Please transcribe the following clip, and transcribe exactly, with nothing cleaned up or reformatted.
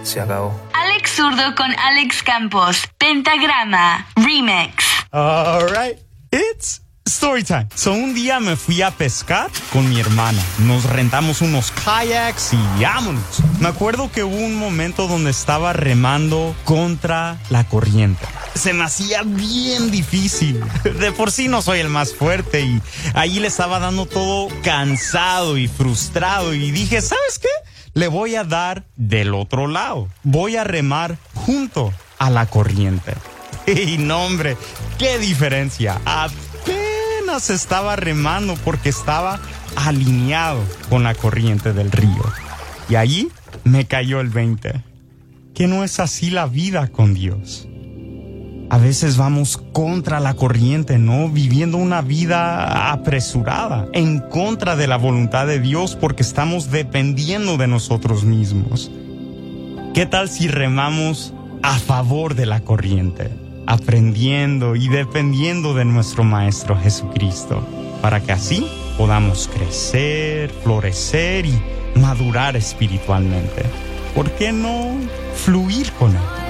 Se acabó. Alex Zurdo con Alex Campos. Pentagrama Remix. All right, it's story time. So, un día me fui a pescar con mi hermana. Nos rentamos unos kayaks y vámonos. Me acuerdo que hubo un momento donde estaba remando contra la corriente. Se me hacía bien difícil. De por sí no soy el más fuerte y ahí le estaba dando todo cansado y frustrado. Y dije, ¿sabes qué? Le voy a dar del otro lado. Voy a remar junto a la corriente. Y no, hombre, qué diferencia. Apenas estaba remando porque estaba alineado con la corriente del río. Y allí me cayó el veinte. Que no es así la vida con Dios. A veces vamos contra la corriente, ¿no? Viviendo una vida apresurada, en contra de la voluntad de Dios porque estamos dependiendo de nosotros mismos. ¿Qué tal si remamos a favor de la corriente, aprendiendo y dependiendo de nuestro Maestro Jesucristo, para que así podamos crecer, florecer y madurar espiritualmente? ¿Por qué no fluir con Él?